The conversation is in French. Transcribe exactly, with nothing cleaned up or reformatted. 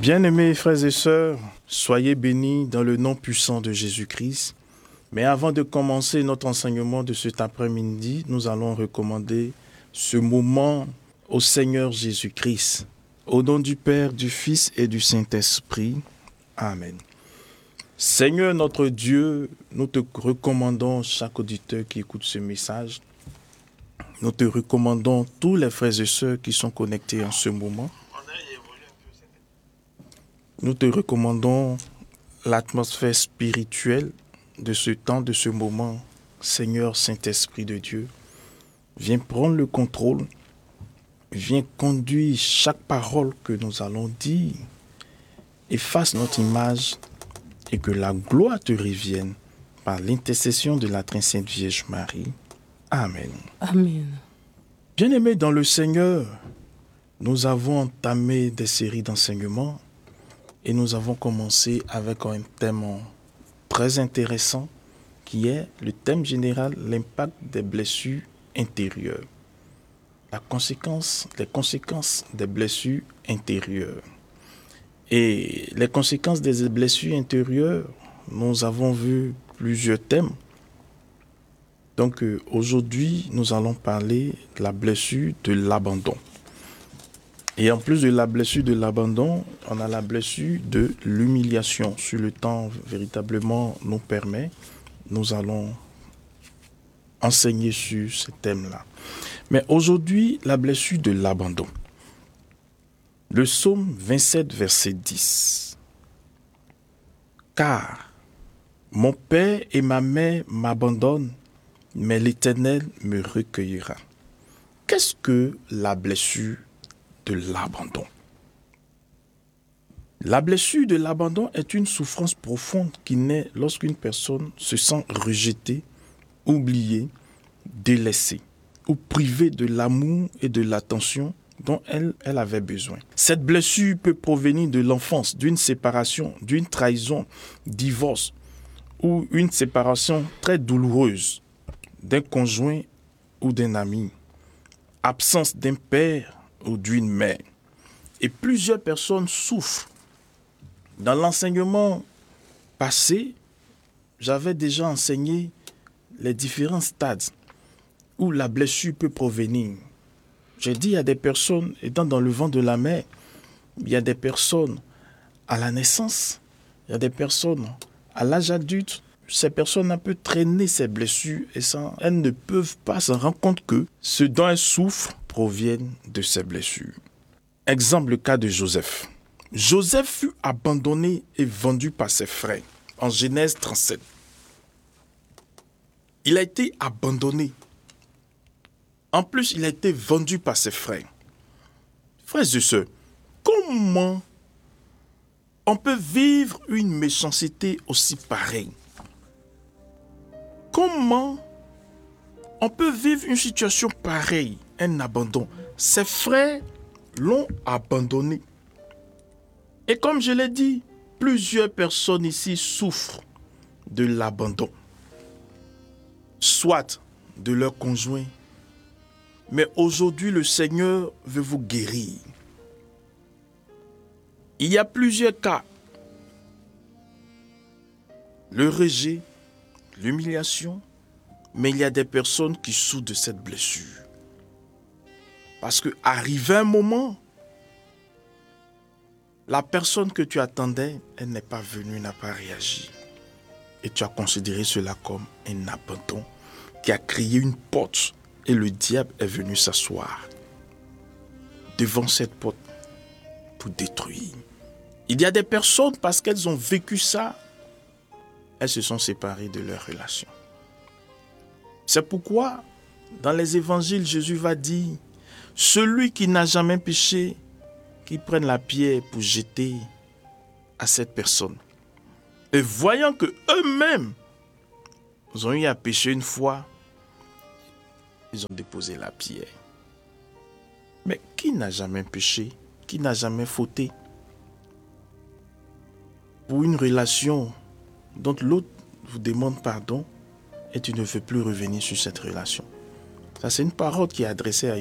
Bien-aimés frères et sœurs, soyez bénis dans le nom puissant de Jésus-Christ. Mais avant de commencer notre enseignement de cet après-midi, nous allons recommander ce moment au Seigneur Jésus-Christ. Au nom du Père, du Fils et du Saint-Esprit. Amen. Seigneur notre Dieu, nous te recommandons chaque auditeur qui écoute ce message. Nous te recommandons tous les frères et sœurs qui sont connectés en ce moment. Nous te recommandons l'atmosphère spirituelle de ce temps, de ce moment. Seigneur Saint-Esprit de Dieu, viens prendre le contrôle, viens conduire chaque parole que nous allons dire. Efface notre image et que la gloire te revienne par l'intercession de la très sainte Vierge Marie. Amen. Amen. Bien-aimés dans le Seigneur, nous avons entamé des séries d'enseignements et nous avons commencé avec un thème très intéressant qui est le thème général, l'impact des blessures intérieures. La conséquence, les conséquences des blessures intérieures. Et les conséquences des blessures intérieures, nous avons vu plusieurs thèmes. Donc euh, aujourd'hui, nous allons parler de la blessure de l'abandon. Et en plus de la blessure de l'abandon, on a la blessure de l'humiliation. Si le temps véritablement nous permet, nous allons enseigner sur ce thème-là. Mais aujourd'hui, la blessure de l'abandon. Le psaume vingt-sept, verset dix. Car mon père et ma mère m'abandonnent, mais l'Éternel me recueillera. Qu'est-ce que la blessure de l'abandon? La blessure de l'abandon est une souffrance profonde qui naît lorsqu'une personne se sent rejetée, oubliée, délaissée ou privée de l'amour et de l'attention dont elle, elle avait besoin. Cette blessure peut provenir de l'enfance, d'une séparation, d'une trahison, divorce ou une séparation très douloureuse d'un conjoint ou d'un ami, absence d'un père ou d'une mère. Et plusieurs personnes souffrent. Dans l'enseignement passé, j'avais déjà enseigné les différents stades où la blessure peut provenir. J'ai dit, il y a des personnes étant dans le ventre de la mère, il y a des personnes à la naissance, il y a des personnes à l'âge adulte. Ces personnes peuvent traîner ces blessures et ça, elles ne peuvent pas se rendre compte que ce dont elles souffrent proviennent de ces blessures. Exemple, le cas de Joseph. Joseph fut abandonné et vendu par ses frères en Genèse trente-sept. Il a été abandonné. En plus, il a été vendu par ses frères. Frères et sœurs, comment on peut vivre une méchanceté aussi pareille? Comment on peut vivre une situation pareille, un abandon? Ses frères l'ont abandonné. Et comme je l'ai dit, plusieurs personnes ici souffrent de l'abandon. Soit de leur conjoint. Mais aujourd'hui, le Seigneur veut vous guérir. Il y a plusieurs cas. Le rejet, l'humiliation, mais il y a des personnes qui souffrent de cette blessure. Parce qu'arrivé un moment, la personne que tu attendais, elle n'est pas venue, n'a pas réagi. Et tu as considéré cela comme un abandon qui a créé une porte et le diable est venu s'asseoir devant cette porte pour détruire. Il y a des personnes, parce qu'elles ont vécu ça, elles se sont séparées de leur relation. C'est pourquoi, dans les évangiles, Jésus va dire, celui qui n'a jamais péché, qu'il prenne la pierre pour jeter à cette personne. Et voyant que eux-mêmes, ils ont eu à pécher une fois, ils ont déposé la pierre. Mais qui n'a jamais péché? Qui n'a jamais fauté? Pour une relation dont l'autre vous demande pardon et tu ne veux plus revenir sur cette relation. Ça, c'est une parole qui est adressée à